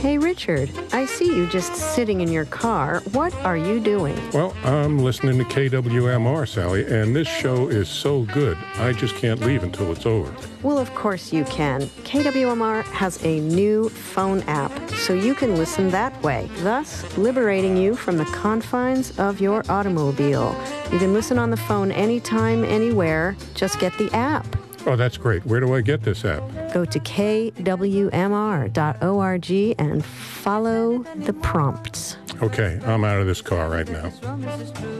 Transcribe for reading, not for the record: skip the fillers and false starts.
Hey, Richard, I see you just sitting in your car. What are you doing? Well, I'm listening to KWMR, Sally, and this show is so good, I just can't leave until it's over. Well, of course you can. KWMR has a new phone app, so you can listen that way, thus liberating you from the confines of your automobile. You can listen on the phone anytime, anywhere. Just get the app. Oh, that's great. Where do I get this app? Go to kwmr.org and follow the prompts. Okay, I'm out of this car right now.